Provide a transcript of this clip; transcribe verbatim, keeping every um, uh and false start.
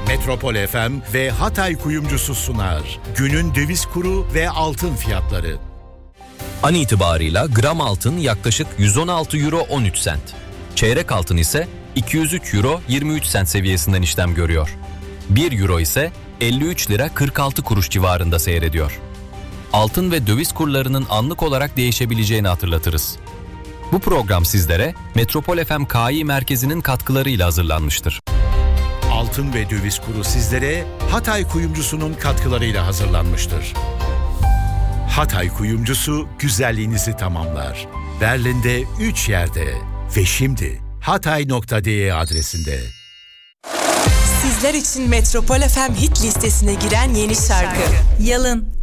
Metropol F M ve Hatay Kuyumcusu sunar. Günün döviz kuru ve altın fiyatları. An itibarıyla gram altın yaklaşık yüz on altı euro on üç sent. Çeyrek altın ise iki yüz üç euro yirmi üç sent seviyesinden işlem görüyor. bir euro ise elli üç lira kırk altı kuruş civarında seyrediyor. Altın ve döviz kurlarının anlık olarak değişebileceğini hatırlatırız. Bu program sizlere Metropol F M K İ Merkezi'nin katkılarıyla hazırlanmıştır. Altın ve döviz kuru sizlere Hatay Kuyumcusu'nun katkılarıyla hazırlanmıştır. Hatay Kuyumcusu güzelliğinizi tamamlar. Berlin'de üç yerde ve şimdi hatay nokta de adresinde. Sizler için Metropol F M hit listesine giren yeni şarkı Yalın.